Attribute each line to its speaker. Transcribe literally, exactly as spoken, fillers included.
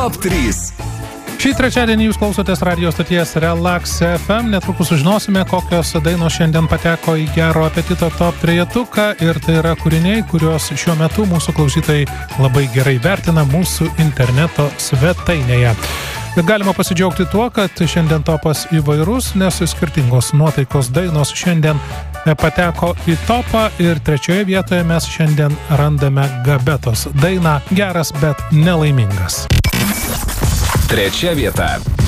Speaker 1: Top trys.
Speaker 2: Šį trečiadienį jūs klausotės radio stoties Relax F M. Netrukus sužinosime, kokios dainos šiandien pateko į gero apetito top trejetuką. Ir tai yra kūriniai, kuriuos šiuo metu mūsų klausytojai labai gerai vertina mūsų interneto svetainėje. Bet galima pasidžiaugti tuo, kad šiandien topas įvairus, nes skirtingos nuotaikos dainos šiandien pateko į topą. Ir trečioje vietoje mes šiandien randame Gabetos dainą Geras, bet nelaimingas.
Speaker 1: Trečia vieta.